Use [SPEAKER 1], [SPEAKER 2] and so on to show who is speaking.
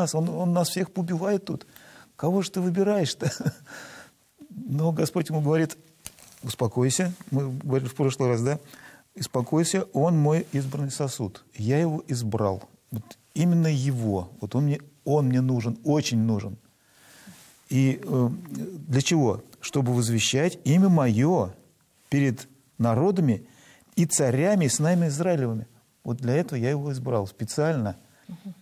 [SPEAKER 1] нас, он нас всех убивает тут. Кого же ты выбираешь-то? Но Господь ему говорит: успокойся, мы говорили в прошлый раз, да? Успокойся, он мой избранный сосуд. Я его избрал. Вот именно его. Вот он мне нужен, очень нужен. И для чего? Чтобы возвещать имя мое перед народами и царями, и сынами Израилевыми. Вот для этого я его избрал специально.